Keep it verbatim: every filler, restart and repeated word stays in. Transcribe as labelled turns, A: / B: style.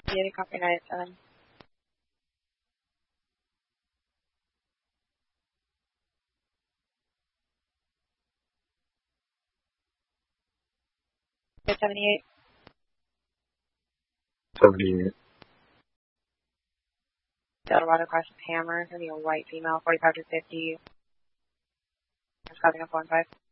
A: Yeah, copy nine seven. seventy-eight.
B: seventy-eight.
A: Delaware Cross Hammer, gonna be a white female, forty-five to fifty. Just copying up one five.